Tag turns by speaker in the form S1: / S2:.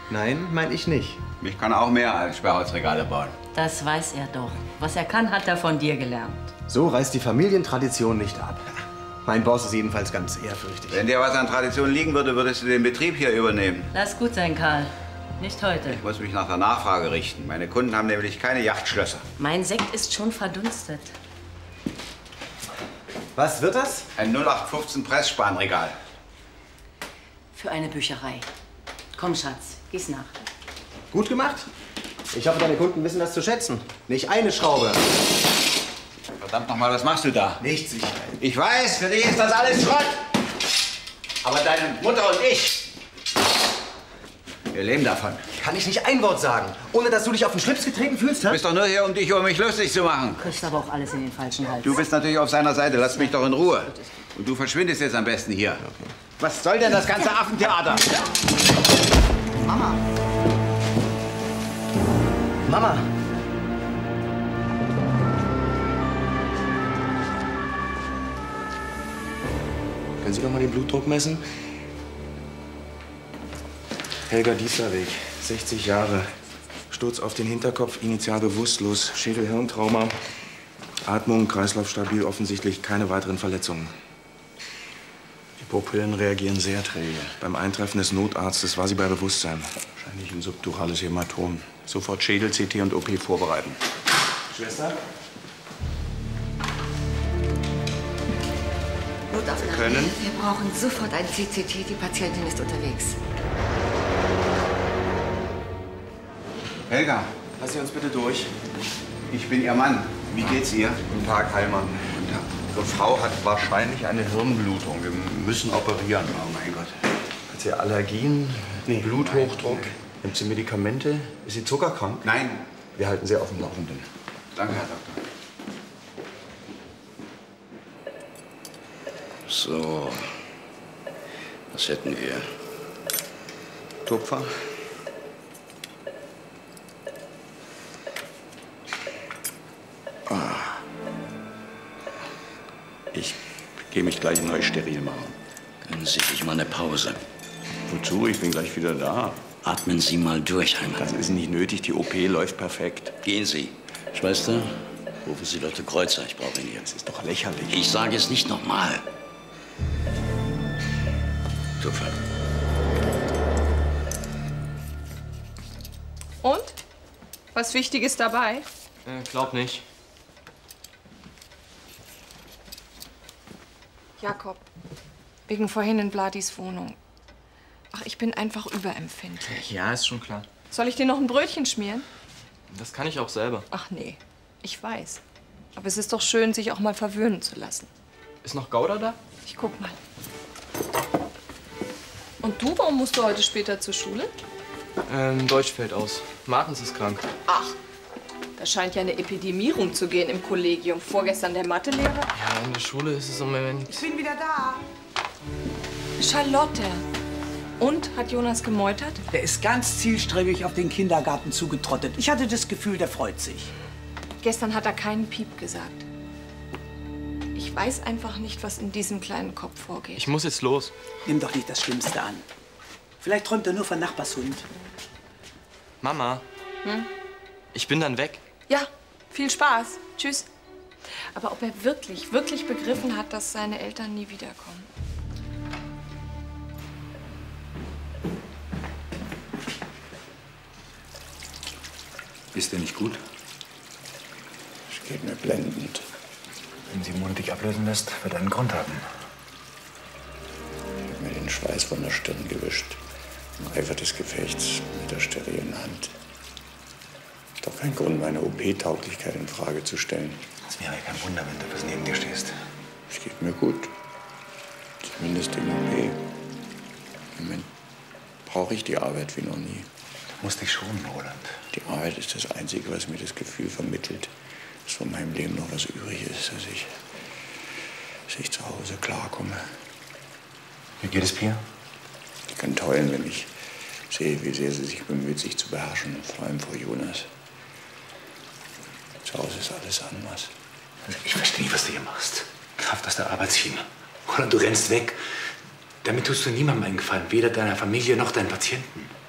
S1: Nein, mein ich nicht.
S2: Ich kann auch mehr als Sperrholzregale bauen.
S3: Das weiß er doch. Was er kann, hat er von dir gelernt.
S1: So reißt die Familientradition nicht ab. Mein Boss ist jedenfalls ganz ehrfürchtig.
S2: Wenn dir was an Tradition liegen würde, würdest du den Betrieb hier übernehmen.
S3: Lass gut sein, Karl. Nicht heute.
S2: Ich muss mich nach der Nachfrage richten. Meine Kunden haben nämlich keine Yachtschlösser.
S3: Mein Sekt ist schon verdunstet.
S1: Was wird das?
S2: Ein 0815 Pressspanregal.
S3: Für eine Bücherei. Komm, Schatz, gieß nach.
S1: Gut gemacht. Ich hoffe, deine Kunden wissen das zu schätzen. Nicht eine Schraube.
S2: Verdammt nochmal, was machst du da?
S1: Nichts, Sicherheit.
S2: Ich weiß, für dich ist das alles Schrott. Aber deine Mutter und ich, wir leben davon.
S1: Kann ich nicht ein Wort sagen, ohne dass du dich auf den Schlips getreten fühlst,
S2: Du bist doch nur hier, um dich über mich lustig zu machen.
S3: Du kriegst aber auch alles in den falschen Hals.
S2: Du bist natürlich auf seiner Seite. Lass mich doch in Ruhe. Und du verschwindest jetzt am besten hier. Okay. Was soll denn das ganze Affentheater?
S1: Mama! Mama! Können Sie doch mal den Blutdruck messen? Helga Dieslerweg, 60 Jahre. Sturz auf den Hinterkopf, initial bewusstlos, Schädel-Hirntrauma. Atmung, Kreislauf stabil, offensichtlich keine weiteren Verletzungen. Die Pupillen reagieren sehr träge. Beim Eintreffen des Notarztes war sie bei Bewusstsein. Wahrscheinlich ein subdurales Hämatom. Sofort Schädel, CT und OP vorbereiten. Schwester?
S4: Notaufnahme.
S1: Können?
S4: Wir brauchen sofort ein CCT. Die Patientin ist unterwegs.
S2: Helga,
S1: Lass Sie uns bitte durch.
S2: ich bin Ihr Mann. Wie geht's ihr?
S5: Guten Tag, Heilmann.
S2: Guten Tag.
S5: Ihre Frau hat wahrscheinlich eine Hirnblutung. Wir müssen operieren.
S2: Oh mein Gott.
S5: Hat sie Allergien?
S1: Nee.
S5: Bluthochdruck?
S2: Nein.
S5: Nimmt sie Medikamente? Ist sie zuckerkrank?
S2: Nein.
S5: Wir halten sie auf dem Laufenden.
S2: Danke, Herr Doktor.
S6: So, was hätten wir?
S5: Tupfer? Ich gehe mich gleich neu steril machen.
S6: Gönnen Sie sich mal eine Pause.
S5: Wozu? Ich bin gleich wieder da.
S6: Atmen Sie mal durch, Heimann.
S5: Das ist nicht nötig. Die OP läuft perfekt.
S6: Gehen Sie. Schwester, rufen Sie Lotte Kreuzer. Ich brauche ihn jetzt.
S5: Das ist doch lächerlich.
S6: Ich sage es nicht nochmal. Tupfer.
S7: Und? Was Wichtiges dabei?
S8: Glaub nicht.
S7: Jakob, wegen vorhin in Vladis Wohnung. Ach, ich bin einfach überempfindlich.
S8: Ja, ist schon klar.
S7: Soll ich dir noch ein Brötchen schmieren?
S8: Das kann ich auch selber.
S7: Ach nee, ich weiß. Aber es ist doch schön, sich auch mal verwöhnen zu lassen.
S8: Ist noch Gouda da?
S7: Ich guck mal. Und du, warum musst du heute später zur Schule?
S8: Deutsch fällt aus. Martens ist krank.
S7: Ach, da scheint ja eine Epidemie rumzugehen im Kollegium. Vorgestern der Mathelehrer.
S8: Ja, in der Schule ist es im Moment...
S9: Ich bin wieder da.
S7: Charlotte. Und, hat Jonas gemeutert?
S9: Der ist ganz zielstrebig auf den Kindergarten zugetrottet. Ich hatte das Gefühl, der freut sich.
S7: Gestern hat er keinen Piep gesagt. Ich weiß einfach nicht, was in diesem kleinen Kopf vorgeht.
S8: Ich muss jetzt los.
S9: Nimm doch nicht das Schlimmste an. Vielleicht träumt er nur von Nachbarshund.
S8: Mama. Ich bin dann weg.
S7: Ja, viel Spaß. Tschüss. Aber ob er wirklich begriffen hat, dass seine Eltern nie wiederkommen?
S5: Ist dir nicht gut?
S10: Es geht mir blendend.
S5: Wenn Simone dich ablösen lässt, wird er einen Grund haben.
S10: Ich habe mir den Schweiß von der Stirn gewischt. Im Eifer des Gefechts mit der sterilen Hand. Ist doch kein Grund, meine OP-Tauglichkeit in Frage zu stellen.
S5: Es wäre ja kein Wunder, wenn du bis neben dir stehst.
S10: Es geht mir gut. Zumindest im OP. Im Moment brauche ich die Arbeit wie noch nie.
S5: Du musst dich schonen, Roland.
S10: Die Arbeit ist das Einzige, was mir das Gefühl vermittelt, dass von meinem Leben noch was übrig ist, dass ich zu Hause klarkomme.
S5: Wie geht es Pia?
S10: Ich kann heulen, wenn ich sehe, wie sehr sie sich bemüht, sich zu beherrschen, vor allem vor Jonas. Zu Hause ist alles anders.
S5: Also ich verstehe nicht, was du hier machst. Kraft aus der Arbeitsschiene. Roland, du rennst weg. Damit tust du niemandem einen Gefallen, weder deiner Familie noch deinen Patienten.